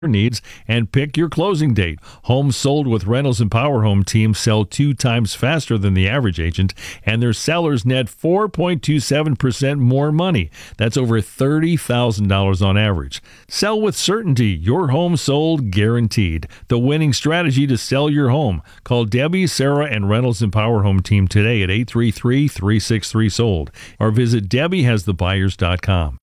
needs and pick your closing date. Homes sold with Reynolds and Power Home teams sell 2 times faster than the average agent, and their sellers net 4.27% more money. That's over $30,000 on average. Sell with certainty. Your home sold guaranteed. The winning strategy to sell your home. Call Debbie, Sarah, and Reynolds and Power Home team today at 833-363-SOLD or visit DebbieHasTheBuyers.com.